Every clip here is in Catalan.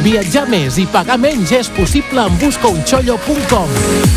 Viatjar més i pagar menys és possible amb buscaunchollo.com.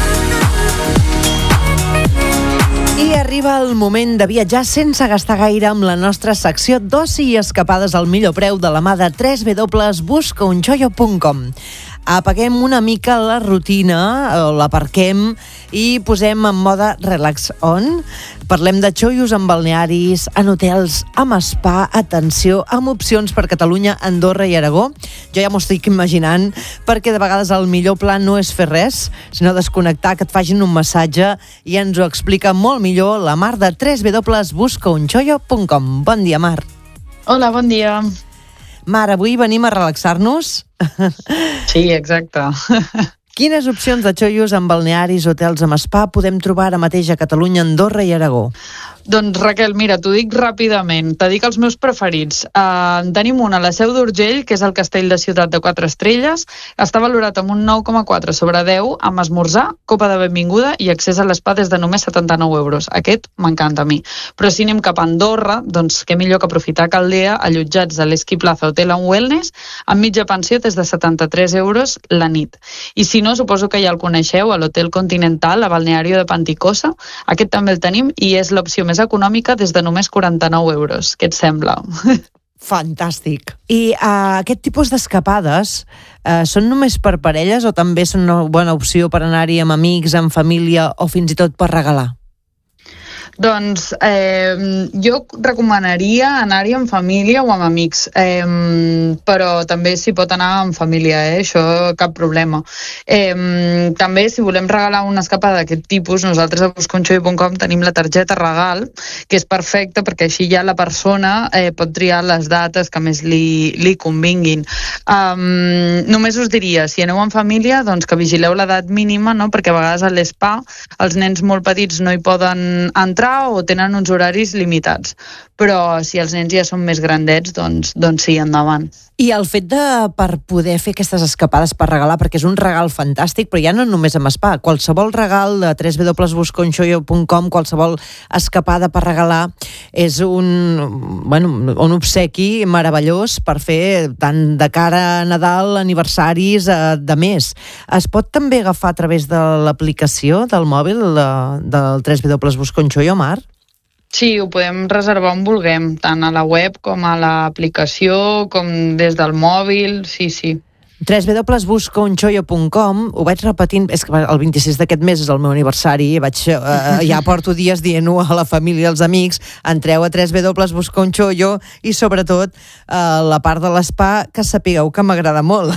I arriba el moment de viatjar sense gastar gaire amb la nostra secció d'oci i escapades al millor preu de la mà de www.buscaunchollo.com. Apaguem una mica la rutina, l'aparquem i posem en mode relax on. Parlem de xollos en balnearis, en hotels, amb spa, atenció, amb opcions per Catalunya, Andorra i Aragó. Jo ja m'ho estic imaginant, perquè de vegades el millor plan no és fer res, sinó desconnectar, que et facin un massatge, i ens ho explica molt millor la Mar de www.buscaunchollo.com. Bon dia, Mar. Hola, bon dia. Mar, avui venim a relaxar-nos? Sí, exacte. Quines opcions de xollos en balnearis, hotels amb spa podem trobar ara mateix a Catalunya, Andorra i Aragó? Doncs Raquel, mira, t'ho dic ràpidament, t'ho dic els meus preferits. Tenim una a la Seu d'Urgell, que és el castell de Ciutat de 4 estrelles, està valorat amb un 9,4 sobre 10, amb esmorzar, copa de benvinguda i accés a l'espa des de només 79 euros. Aquest m'encanta a mi. Però si anem cap a Andorra, doncs què millor que aprofitar Caldea, allotjats a l'Esquí Plaza Hotel and Wellness, amb mitja pensió des de 73 euros la nit. I si no, suposo que ja el coneixeu, a l'Hotel Continental, a Balneario de Panticosa. Aquest també el tenim i és l'opció més econòmica des de només 49 euros. Què et sembla? Fantàstic. I aquest tipus d'escapades són només per parelles o també són una bona opció per anar-hi amb amics, amb família o fins i tot per regalar? Doncs jo recomanaria anar-hi amb família o amb amics, però també s'hi pot anar amb família, això cap problema. També, si volem regalar una escapada d'aquest tipus, nosaltres a buscaunchollo.com tenim la targeta regal, que és perfecta perquè així ja la persona pot triar les dates que més li convinguin. Només us diria, si aneu amb família, doncs que vigileu l'edat mínima, no? Perquè a vegades a l'espa els nens molt petits no hi poden entrar o tenen uns horaris limitats. Però si els nens ja són més grandets, doncs sí, endavant. I el fet per poder fer aquestes escapades per regalar, perquè és un regal fantàstic, però ja no només amb spa, qualsevol regal de www.buscaunchollo.com, qualsevol escapada per regalar és un obsequi meravellós per fer tant de cara a Nadal, aniversaris, de més. Es pot també agafar a través de l'aplicació del mòbil del www.buscaunchollo, Mar? Sí, ho podem reservar on vulguem, tant a la web com a l'aplicació, com des del mòbil, sí. www.buscaunchollo.com, ho vaig repetint, és que el 26 d'aquest mes és el meu aniversari, ja porto dies dient-ho a la família i als amics, entreu a www.buscaunchollo i sobretot la part de l'espa, que sapigueu que m'agrada molt.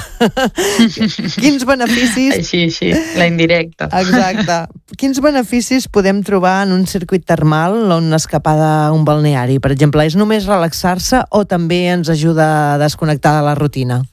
Quins beneficis... Així, la indirecta. Exacte. Quins beneficis podem trobar en un circuit termal o una escapada a un balneari? Per exemple, és només relaxar-se o també ens ajuda a desconnectar de la rutina?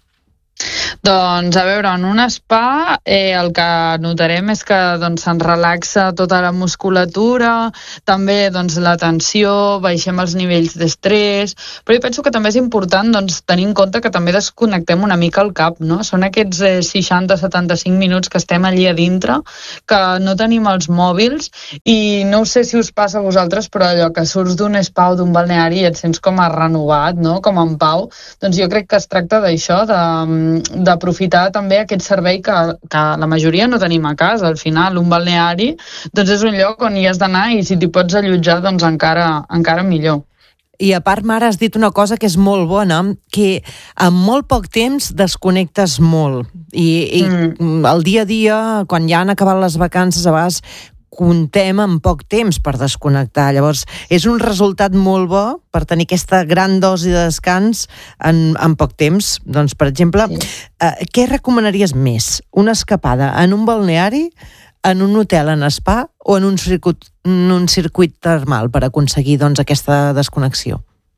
Doncs, a veure, en un spa el que notarem és que se'n relaxa tota la musculatura, també la tensió, baixem els nivells d'estrès, però jo penso que també és important tenir en compte que també desconnectem una mica el cap, no? Són aquests 60-75 minuts que estem allí a dintre, que no tenim els mòbils, i no sé si us passa a vosaltres, però allò que surts d'un spa o d'un balneari i et sents com a renovat, no? Com en pau, doncs jo crec que es tracta d'això, d'aprofitar també aquest servei que la majoria no tenim a casa. Al final, un balneari és un lloc on hi has d'anar i si t'hi pots allotjar, encara millor. I a part, Mare, has dit una cosa que és molt bona, que en molt poc temps desconnectes molt. I el dia a dia, quan ja han acabat les vacances, a vegades comptem en poc temps per desconnectar. Llavors, és un resultat molt bo per tenir aquesta gran dosi de descans en poc temps. Doncs, per exemple, què recomanaries més? Una escapada en un balneari, en un hotel en spa o en un circuit termal per aconseguir aquesta desconnexió?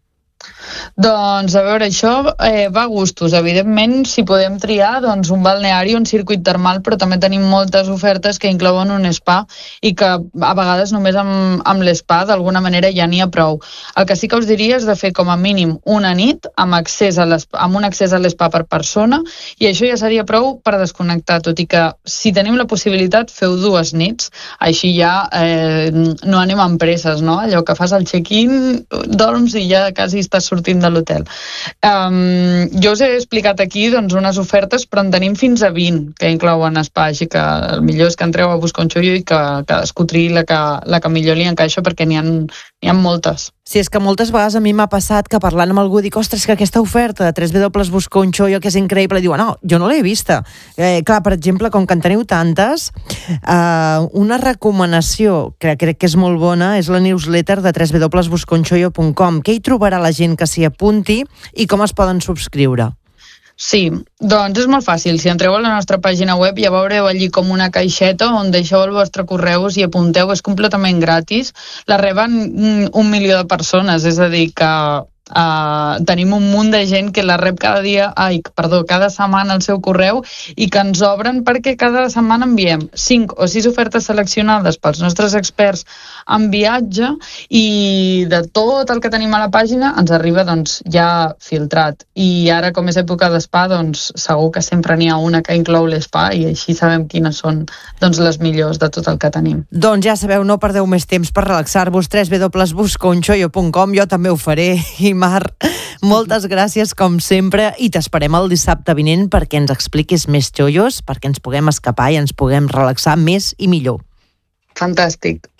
Doncs, a veure, això va a gustos. Evidentment, si podem triar, un balneari o un circuit termal, però també tenim moltes ofertes que inclouen un spa i que a vegades només amb l'espa d'alguna manera ja n'hi ha prou. El que sí que us diria és de fer com a mínim una nit amb un accés a l'espa per persona, i això ja seria prou per desconnectar, tot i que si tenim la possibilitat feu 2 nits, així ja no anem amb presses, no? Allò que fas el check-in, dorms i ja quasi estàs sortint de l'hotel. Jo us he explicat aquí doncs, unes ofertes, però en tenim fins a 20 que inclouen spa, així que el millor és que entreu a buscar un xollo i que cadascú triï la que millor li encaixa, perquè n'hi ha moltes. Sí, és que moltes vegades a mi m'ha passat que parlant amb algú dic, ostres, que aquesta oferta de 3W busca un xollo que és increïble, i diu, no, jo no l'he vista. Clar, per exemple, com que en teniu tantes, una recomanació que crec que és molt bona és la newsletter de www.buscaunxollo.com. Què hi trobarà la gent que s'hi apunti i com es poden subscriure? Sí, doncs és molt fàcil. Si entreu a la nostra pàgina web ja veureu allí com una caixeta on deixeu el vostre correu, us hi apunteu, és completament gratis. La reben 1 milió de persones, és a dir que tenim un munt de gent que la rep cada setmana al seu correu i que ens obren perquè cada setmana enviem 5 o 6 ofertes seleccionades pels nostres experts en viatge, i de tot el que tenim a la pàgina ens arriba doncs, ja filtrat. I ara, com és època d'espa, doncs, segur que sempre n'hi ha una que inclou l'espa i així sabem quines són doncs, les millors de tot el que tenim. Doncs ja sabeu, no perdeu més temps per relaxar-vos. www.buscaunxollo.com. Jo també ho faré. I Mar, moltes gràcies com sempre i t'esperem el dissabte vinent perquè ens expliquis més xollos, perquè ens puguem escapar i ens puguem relaxar més i millor. Fantàstic.